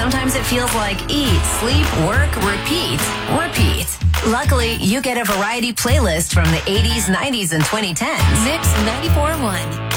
sometimes it feels like eat, sleep, work, repeat, repeat. Luckily, you get a variety playlist from the 80s, 90s, and 2010s. Mix 94.1.